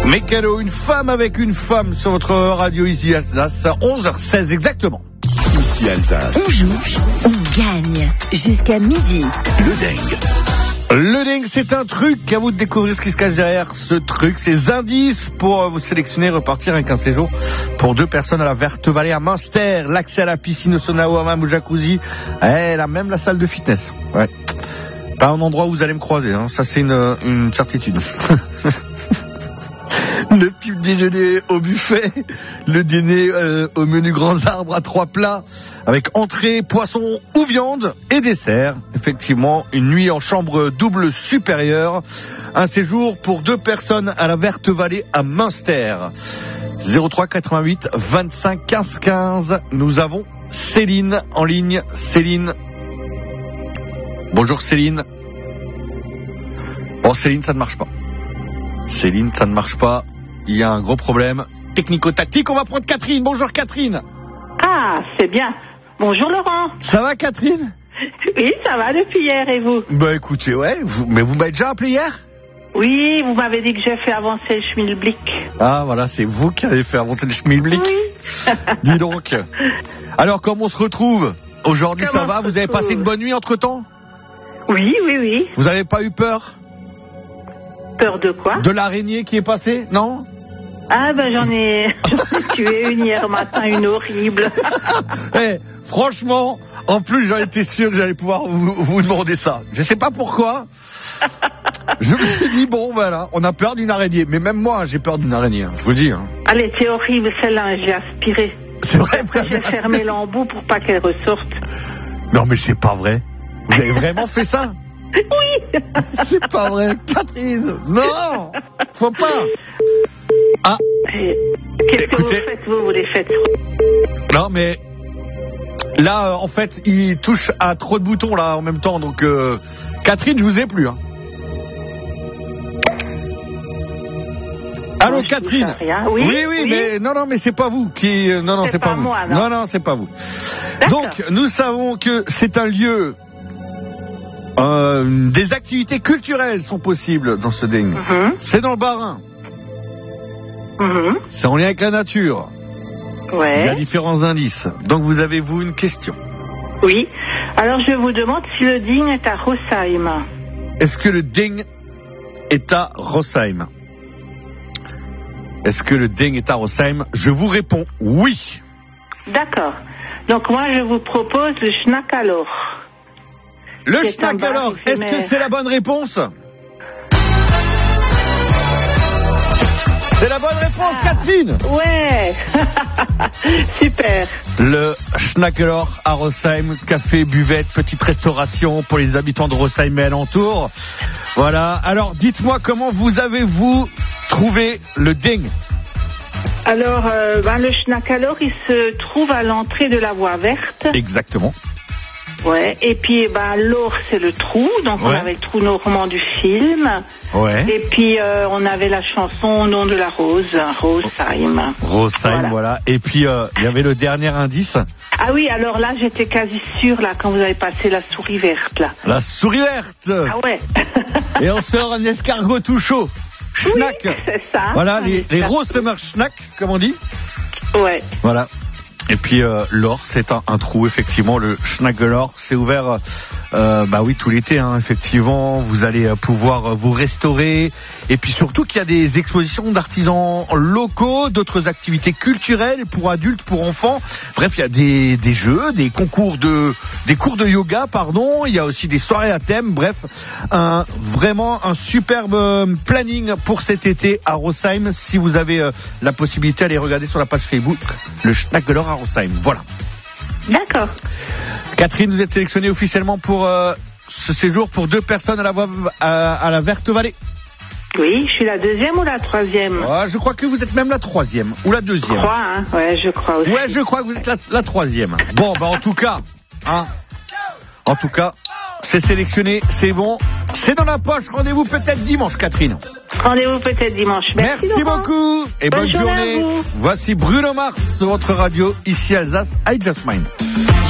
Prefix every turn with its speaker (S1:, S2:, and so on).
S1: Mécano, une femme avec une femme sur votre radio ici Alsace, 11h16 exactement.
S2: Ici Alsace.
S3: On joue, on gagne. Jusqu'à midi.
S2: Le dingue.
S1: Le dingue, c'est un truc. À vous de découvrir ce qui se cache derrière ce truc. Ces indices pour vous sélectionner, repartir avec un séjour pour 2 personnes à la Verte Vallée à Münster. L'accès à la piscine, au sauna, au hammam, au jacuzzi. Elle a même la salle de fitness. Ouais. Pas un endroit où vous allez me croiser, hein. Ça c'est une certitude. Le petit déjeuner au buffet, le dîner au menu grands arbres à 3 plats, avec entrée, poisson ou viande et dessert. Effectivement, une nuit en chambre double supérieure. Un séjour pour 2 personnes à la Verte Vallée à Münster. 03 88 25 15 15. Nous avons Céline en ligne. Céline. Bonjour Céline. Bon, Céline, ça ne marche pas. Céline, ça ne marche pas. Il y a un gros problème technico-tactique. On va prendre Catherine. Bonjour Catherine.
S4: Ah, c'est bien. Bonjour Laurent.
S1: Ça va Catherine?
S4: Oui, ça va depuis hier et vous?
S1: Bah écoutez, ouais. Mais vous m'avez déjà appelé hier?
S4: Oui, vous m'avez dit que j'ai fait avancer le schmilblick.
S1: Ah voilà, c'est vous qui avez fait avancer le schmilblick.
S4: Oui.
S1: Dis donc. Alors, comme on se retrouve aujourd'hui, ça va? Vous avez passé une bonne nuit entre-temps?
S4: Oui, oui, oui.
S1: Vous n'avez pas eu peur?
S4: Peur de quoi?
S1: De l'araignée qui est passée? Non?
S4: Ah ben j'en ai tué une hier matin, une horrible.
S1: Eh, franchement, en plus j'en étais sûr que j'allais pouvoir vous demander ça. Je sais pas pourquoi. Je me suis dit bon voilà, on a peur d'une araignée. Mais même moi j'ai peur d'une araignée, hein, je vous dis. Hein.
S4: Elle était horrible celle-là, j'ai aspiré.
S1: C'est vrai.
S4: Après j'ai fermé l'embout pour pas qu'elle ressorte.
S1: Non mais c'est pas vrai. Vous avez vraiment fait ça?
S4: Oui.
S1: C'est pas vrai, Catherine. Non, faut pas. Ah.
S4: Qu'est-ce
S1: Écoutez,
S4: que vous les faites?
S1: Non mais là en fait il touche à trop de boutons là en même temps donc Catherine je vous ai plus hein. Allô Catherine. Oui, mais non mais c'est pas vous qui non c'est pas vous.
S4: Moi,
S1: non c'est pas vous.
S4: D'accord.
S1: Donc nous savons que c'est un lieu des activités culturelles sont possibles dans ce dingue. C'est dans le Bas-Rhin. C'est en lien avec la nature.
S4: Ouais.
S1: Il y a différents indices. Donc vous avez vous une question?
S4: Oui. Alors je vous demande si le Ding est à Rosheim.
S1: Est-ce que le Ding est à Rosheim? Est-ce que le Ding est à Rosheim? Je vous réponds oui.
S4: D'accord. Donc moi je vous propose le Schnakalor.
S1: Le Schnakalor, est-ce que c'est la bonne réponse? C'est la bonne réponse, Catherine.
S4: Ouais. Super.
S1: Le Schnakalor à Rosheim, café, buvette, petite restauration pour les habitants de Rosheim et alentours. Voilà. Alors, dites-moi comment vous avez-vous trouvé le Ding?
S4: Alors, le Schnakalor, il se trouve à l'entrée de la voie verte.
S1: Exactement.
S4: Ouais, et puis l'or c'est le trou, donc on avait le trou normand du film.
S1: Ouais.
S4: Et puis on avait la chanson Au nom de la rose, Rosheim.
S1: Rosheim, voilà. Et puis il y avait le dernier indice.
S4: Ah oui, alors là j'étais quasi sûre là quand vous avez passé la souris verte là.
S1: La souris verte.
S4: Ah ouais.
S1: Et on sort un escargot tout chaud. Schnack.
S4: Oui, c'est ça.
S1: Voilà, les roses se marchent schnack, comme on dit.
S4: Ouais.
S1: Voilà. Et puis l'or, c'est un trou, effectivement. Le Schnakalor, c'est ouvert tout l'été, hein, effectivement. Vous allez pouvoir vous restaurer. Et puis surtout qu'il y a des expositions d'artisans locaux, d'autres activités culturelles pour adultes, pour enfants. Bref, il y a des jeux, des cours de yoga, pardon. Il y a aussi des soirées à thème. Bref, vraiment un superbe planning pour cet été à Rosheim. Si vous avez la possibilité, allez regarder sur la page Facebook le Schnakalor à Rosheim. Voilà.
S4: D'accord.
S1: Catherine, vous êtes sélectionnée officiellement pour ce séjour pour 2 personnes à la Verte Vallée.
S4: Oui, je suis la 2e ou la 3e?
S1: Je crois que vous êtes même la 3e ou la 2e.
S4: Je crois, hein. Ouais, je crois aussi.
S1: Ouais, je crois que vous êtes la 3e. Bon, en tout cas, c'est sélectionné, c'est bon, c'est dans la poche. Rendez-vous peut-être dimanche, Catherine.
S4: Rendez-vous peut-être dimanche.
S1: Merci beaucoup et bonne journée.
S4: À vous.
S1: Voici Bruno Mars sur votre radio, ici Alsace, I Just Mine.